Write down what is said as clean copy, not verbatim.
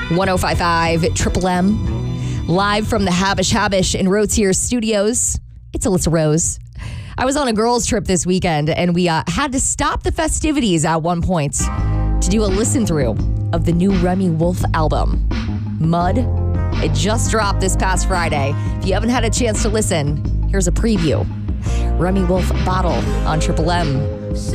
105.5 Triple M. Live from the Habish in Rhodes Studios. It's Alyssa Rose. I was on a girls' trip this weekend, and we had to stop the festivities at one point to do a listen-through of the new Remi Wolf album, Mud. It just dropped this past Friday. If you haven't had a chance to listen, here's a preview. Remi Wolf Bottle on Triple M.